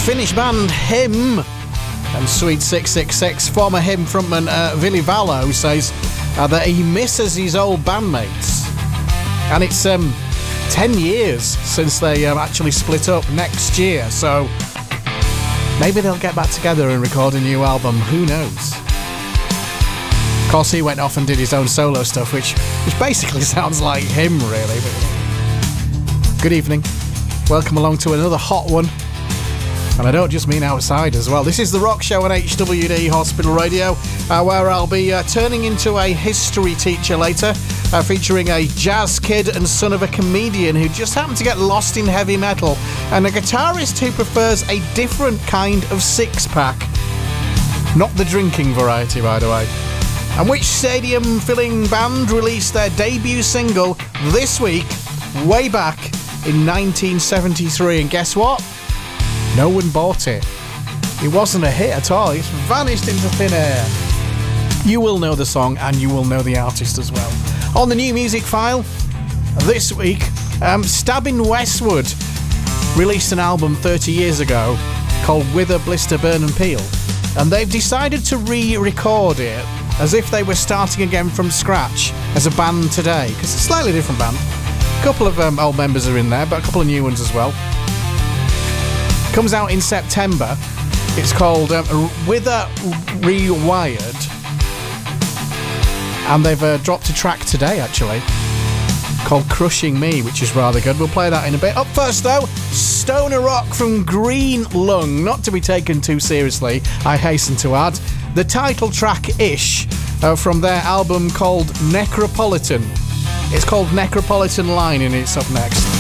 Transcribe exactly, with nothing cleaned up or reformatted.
Finnish band Him and Sweet six six six. Former Him frontman uh, Ville Valo says uh, that he misses his old bandmates. And it's um, ten years since they um, actually split up next year, so maybe they'll get back together and record a new album. Who knows? Of course, he went off and did his own solo stuff, which, which basically sounds like him, really. But good evening. Welcome along to another hot one. And I don't just mean outside as well. This is The Rock Show on H W D Hospital Radio, uh, where I'll be uh, turning into a history teacher later, uh, featuring a jazz kid and son of a comedian who just happened to get lost in heavy metal, and a guitarist who prefers a different kind of six-pack. Not the drinking variety, by the way. And which stadium-filling band released their debut single this week, way back in nineteen seventy-three? And guess what? No one bought it. It wasn't a hit at all. It's vanished into thin air. You will know the song and you will know the artist as well. On the new music file this week, um, Stabbing Westwood released an album thirty years ago called Wither, Blister, Burn and Peel, and they've decided to re-record it as if they were starting again from scratch as a band today, because it's a slightly different band. A couple of um, old members are in there, but a couple of new ones as well. Comes out in September. It's called um, Wither Rewired, and they've uh, dropped a track today actually called Crushing Me, which is rather good. We'll play that in a bit. Up first though, Stoner Rock from Green Lung, not to be taken too seriously, I hasten to add. The title track Ish uh, from their album called Necropolitan. It's called Necropolitan Line and it's up next.